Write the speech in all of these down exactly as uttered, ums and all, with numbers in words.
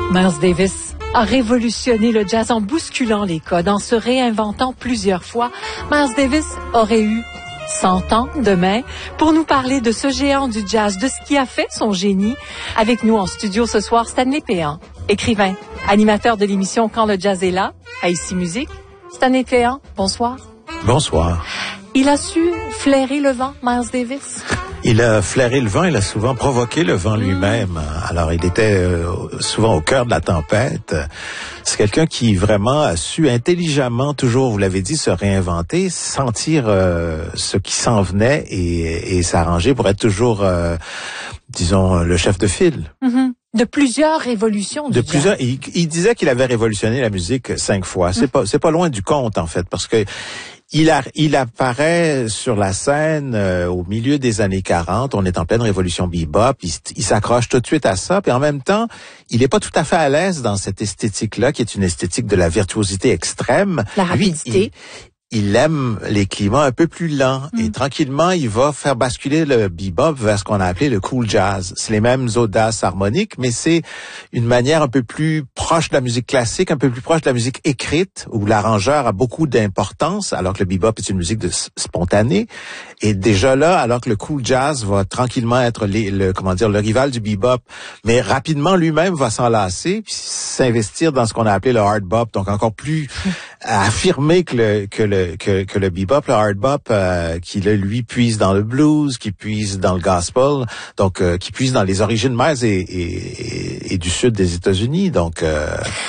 Miles Davis a révolutionné le jazz en bousculant les codes, en se réinventant plusieurs fois. Miles Davis aurait eu cent ans demain pour nous parler de ce géant du jazz, de ce qui a fait son génie. Avec nous en studio ce soir, Stanley Péan, écrivain, animateur de l'émission Quand le jazz est là, à Ici Musique. Stanley Péan, bonsoir. Bonsoir. Il a su flairer le vent, Miles Davis? Il a flairé le vent, il a souvent provoqué le vent lui-même. Alors, il était euh, souvent au cœur de la tempête. C'est quelqu'un qui vraiment a su intelligemment, toujours, vous l'avez dit, se réinventer, sentir euh, ce qui s'en venait et, et s'arranger pour être toujours, euh, disons, le chef de file. Mm-hmm. De plusieurs révolutions. De plusieurs. Il, il disait qu'il avait révolutionné la musique cinq fois. C'est mm. pas, c'est pas loin du compte en fait, parce que il, a, il apparaît sur la scène euh, au milieu des années quarante. On est en pleine révolution bebop. Il, il s'accroche tout de suite à ça. Puis en même temps, il est pas tout à fait à l'aise dans cette esthétique-là, qui est une esthétique de la virtuosité extrême. La rapidité. Lui, il, il aime les climats un peu plus lents mm. et tranquillement, il va faire basculer le bebop vers ce qu'on a appelé le cool jazz. C'est les mêmes audaces harmoniques, mais c'est une manière un peu plus proche de la musique classique, un peu plus proche de la musique écrite, où l'arrangeur a beaucoup d'importance, alors que le bebop est une musique de spontanée. Et déjà là, alors que le cool jazz va tranquillement être les, le comment dire le rival du bebop, mais rapidement lui-même va s'enlacer, puis s'investir dans ce qu'on a appelé le hard bop, donc encore plus affirmé que le que le Que, que le bebop, le hard bop, euh, qui là, lui puise dans le blues, qui puise dans le gospel, donc euh, qui puise dans les origines Miles et, et, et du sud des États-Unis. Donc euh...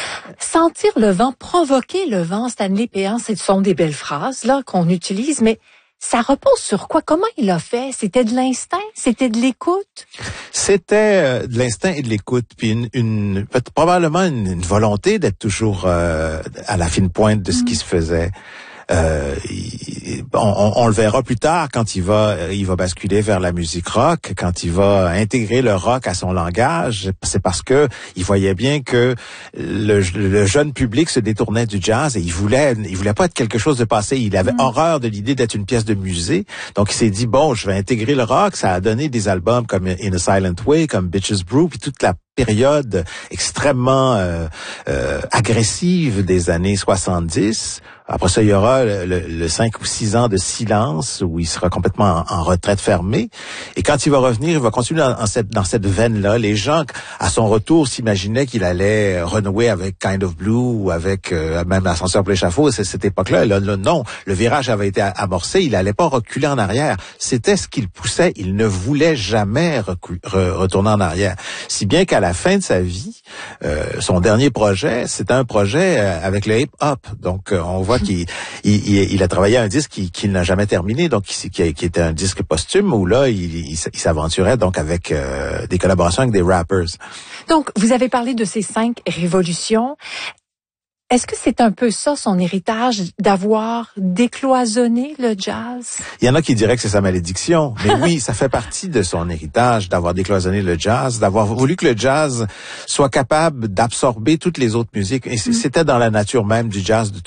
sentir le vent, provoquer le vent, Stanley Péan, ce sont des belles phrases là qu'on utilise, mais ça repose sur quoi? Comment il a fait? C'était de l'instinct? C'était de l'écoute? C'était euh, de l'instinct et de l'écoute, puis une, une probablement une, une volonté d'être toujours euh, à la fine pointe de ce mmh. qui se faisait. Euh, il, on, on le verra plus tard quand il va, il va basculer vers la musique rock, quand il va intégrer le rock à son langage. C'est parce que il voyait bien que le, le jeune public se détournait du jazz et il voulait, il voulait pas être quelque chose de passé. Il avait mmh. horreur de l'idée d'être une pièce de musée. Donc il s'est dit bon, je vais intégrer le rock. Ça a donné des albums comme In a Silent Way, comme Bitches Brew, puis toute la période extrêmement euh, euh, agressive des années soixante-dix. Après ça, il y aura le, le, le cinq ou six ans de silence où il sera complètement en, en retraite fermée. Et quand il va revenir, il va continuer dans, dans cette, dans cette veine-là. Les gens, à son retour, s'imaginaient qu'il allait renouer avec Kind of Blue ou avec euh, même Ascenseur pour l'échafaud. C'est cette époque-là. Là, là, non, le virage avait été amorcé. Il n'allait pas reculer en arrière. C'était ce qu'il poussait. Il ne voulait jamais recu- re- retourner en arrière. Si bien qu'à la fin de sa vie, euh, son dernier projet, c'était un projet euh, avec le hip-hop. Donc, euh, on voit qu'il il, il, il a travaillé à un disque qu'il, qu'il n'a jamais terminé, donc qui, qui, qui était un disque posthume où là, il, il, il s'aventurait donc avec euh, des collaborations avec des rappers. Donc, vous avez parlé de ces cinq révolutions. Est-ce que c'est un peu ça, son héritage, d'avoir décloisonné le jazz? Il y en a qui diraient que c'est sa malédiction, mais oui, ça fait partie de son héritage, d'avoir décloisonné le jazz, d'avoir voulu que le jazz soit capable d'absorber toutes les autres musiques. Et c'était dans la nature même du jazz de